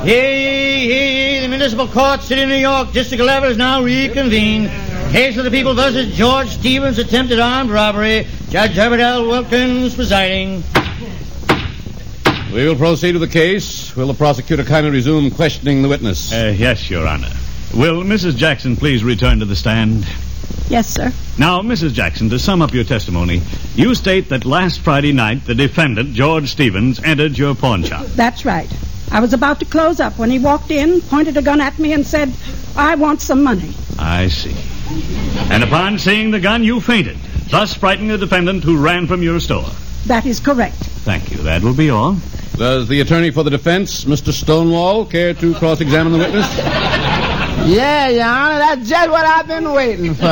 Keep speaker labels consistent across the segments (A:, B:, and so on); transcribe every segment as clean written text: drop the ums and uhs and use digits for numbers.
A: Hey, the municipal court, City of New York, District 11 is now reconvened. Case of the People versus George Stevens, attempted armed robbery. Judge Herbert L. Wilkins presiding.
B: We will proceed with the case. Will the prosecutor kindly resume questioning the witness?
C: Yes, Your Honor. Will Mrs. Jackson please return to the stand?
D: Yes, sir.
C: Now, Mrs. Jackson, to sum up your testimony, you state that last Friday night the defendant, George Stevens, entered your pawn shop.
D: That's right. I was about to close up when he walked in, pointed a gun at me, and said, "I want some money."
C: I see. And upon seeing the gun, you fainted, thus frightening the defendant who ran from your store.
D: That is correct.
C: Thank you. That will be all.
B: Does the attorney for the defense, Mr. Stonewall, care to cross-examine the witness?
E: Yeah, Your Honor, that's just what I've been waiting for.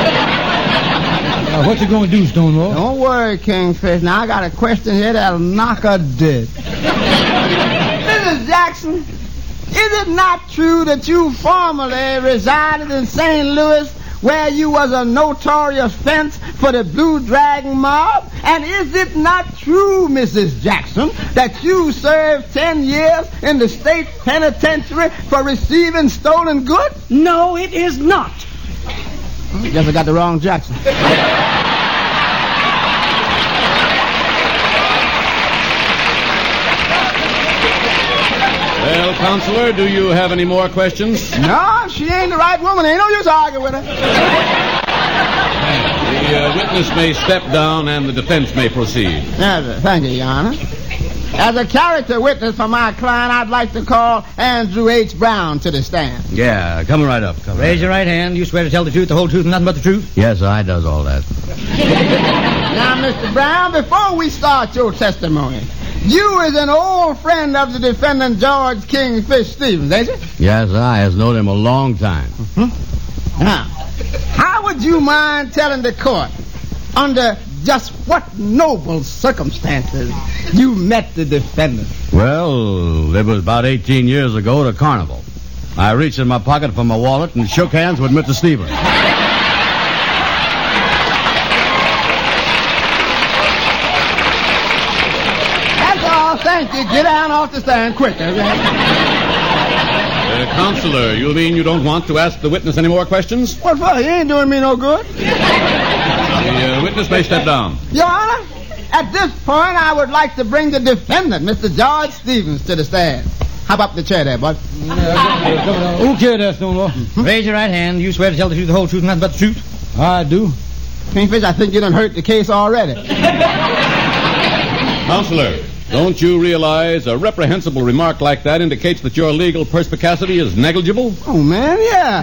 F: What you gonna do, Stonewall?
E: Don't worry, Kingfish. Now, I got a question here that'll knock her dead. Mrs. Jackson, is it not true that you formerly resided in St. Louis, where you was a notorious fence for the Blue Dragon mob? And is it not true, Mrs. Jackson, that you served 10 years in the state penitentiary for receiving stolen goods?
D: No, it is not.
E: Guess I got the wrong Jackson.
B: Well, Counselor, do you have any more questions?
E: No, she ain't the right woman. Ain't no use arguing with her.
B: The witness may step down and the defense may proceed.
E: Yes, thank you, Your Honor. As a character witness for my client, I'd like to call Andrew H. Brown to the stand.
F: Yeah, coming right up.
A: Raise your right hand. You swear to tell the truth, the whole truth, and nothing but the truth?
F: Yes, I does all that.
E: Now, Mr. Brown, before we start your testimony, you is an old friend of the defendant George Kingfish Stevens, ain't you?
F: Yes, I has known him a long time.
E: Now, how would you mind telling the court under just what noble circumstances you met the defendant?
F: Well, it was about 18 years ago at a carnival. I reached in my pocket for my wallet and shook hands with Mr. Stevens.
E: Thank you. Get down off the stand quick.
B: Counselor, you mean you don't want to ask the witness any more questions?
E: What for? He ain't doing me no good.
B: The witness may step down.
E: Your Honor, at this point, I would like to bring the defendant, Mr. George Stevens, to the stand. Hop up the chair there, bud.
F: Okay, there, Stonewall.
A: Raise your right hand. You swear to tell the truth, the whole truth, and nothing but the truth?
F: I do.
E: Kingfish, I think you done hurt the case already.
B: Counselor, don't you realize a reprehensible remark like that indicates that your legal perspicacity is negligible?
E: Oh, man, yeah.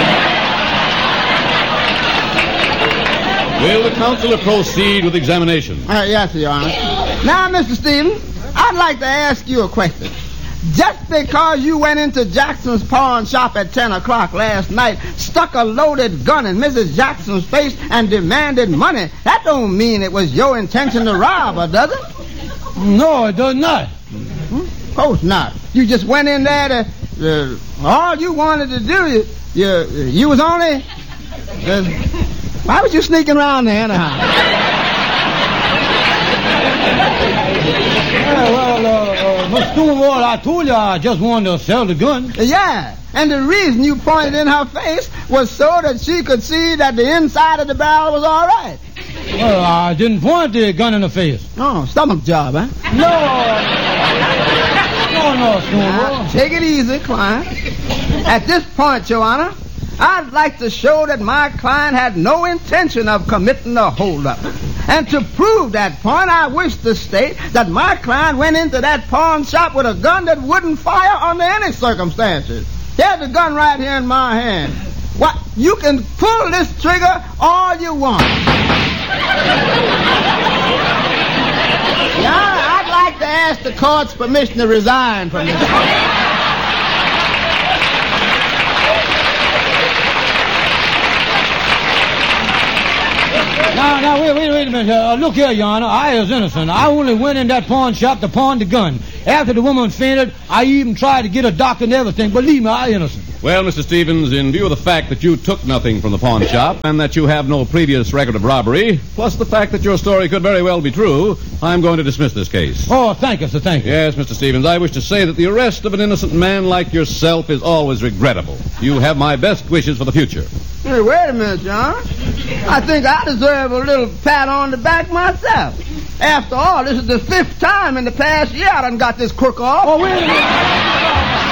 B: Will the counselor proceed with examination?
E: Yes, Your Honor. Now, Mr. Stevens, I'd like to ask you a question. Just because you went into Jackson's pawn shop at 10 o'clock last night, stuck a loaded gun in Mrs. Jackson's face, and demanded money, that don't mean it was your intention to rob her, does it?
F: No, it does not.
E: Of course not. You just went in there to... all you wanted to do, you was only... why was you sneaking around there anyhow?
F: Mr. Stonewall, I told you I just wanted to sell the gun.
E: Yeah, and the reason you pointed in her face was so that she could see that the inside of the barrel was all right.
F: Well, I didn't point the gun in the face.
E: Oh, stomach job, huh?
F: No, Stonewall.
E: Take it easy, client. At this point, Your Honor, I'd like to show that my client had no intention of committing a holdup. And to prove that point, I wish to state that my client went into that pawn shop with a gun that wouldn't fire under any circumstances. Here's the gun right here in my hand. What? You can pull this trigger all you want. Your Honor, I'd like to ask the court's permission to resign from this case.
F: Now, wait a minute. Look here, Your Honor. I is innocent. I only went in that pawn shop to pawn the gun. After the woman fainted, I even tried to get a doctor and everything. Believe me, I innocent.
B: Well, Mr. Stevens, in view of the fact that you took nothing from the pawn shop and that you have no previous record of robbery, plus the fact that your story could very well be true, I'm going to dismiss this case.
G: Oh, thank you, sir, thank you.
B: Yes, Mr. Stevens, I wish to say that the arrest of an innocent man like yourself is always regrettable. You have my best wishes for the future.
E: Hey, wait a minute, John. I think I deserve a little pat on the back myself. After all, this is the 5th time in the past year I done got this crook off.
G: Oh, wait a minute.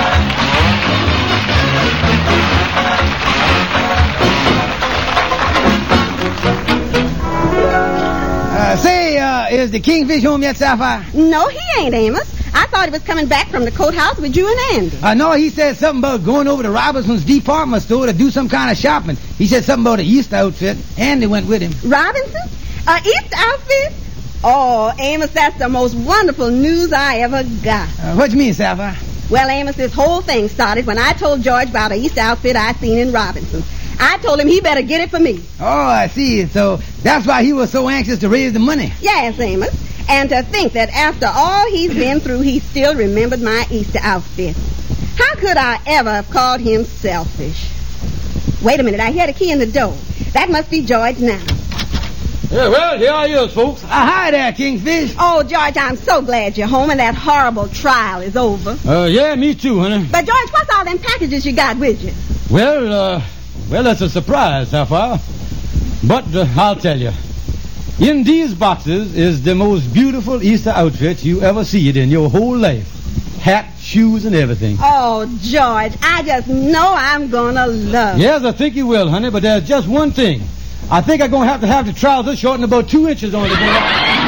G: Is the Kingfish home yet, Sapphire?
H: No, he ain't, Amos. I thought he was coming back from the courthouse with you and Andy.
G: No, he said something about going over to Robinson's department store to do some kind of shopping. He said something about an Easter outfit. Andy went with him.
H: Robinson? Easter outfit? Oh, Amos, that's the most wonderful news I ever got.
G: What you mean, Sapphire?
H: Well, Amos, this whole thing started when I told George about an Easter outfit I seen in Robinson. I told him he better get it for me.
G: Oh, I see. So that's why he was so anxious to raise the money.
H: Yes, Amos. And to think that after all he's been through, he still remembered my Easter outfit. How could I ever have called him selfish? Wait a minute, I hear the key in the door. That must be George now.
G: Yeah, well, here I is, folks. Hi there, Kingfish.
H: Oh, George, I'm so glad you're home and that horrible trial is over.
G: Yeah, me too, honey.
H: But, George, what's all them packages you got with you?
G: Well, that's a surprise, Sapphire. But I'll tell you. In these boxes is the most beautiful Easter outfit you ever see it in your whole life. Hat, shoes, and everything.
H: Oh, George, I just know I'm gonna love it.
G: Yes, I think you will, honey, but there's just one thing. I think I'm gonna have the trousers shortened about 2 inches on the